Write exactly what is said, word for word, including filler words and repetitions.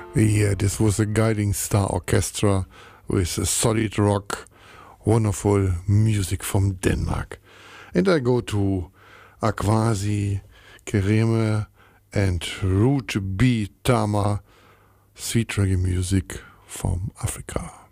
Yeah, this was a Guiding Star Orchestra with a solid rock, wonderful music from Denmark. And I go to Akwasi, Kereme, and Root B Tama, sweet reggae music from Africa.